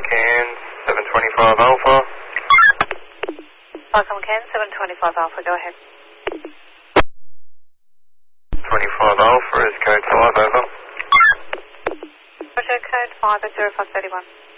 Cairns 725 Alpha. Welcome Cairns 725 Alpha, go ahead. 25 Alpha is code 5 over. Roger, code 5 at 0531.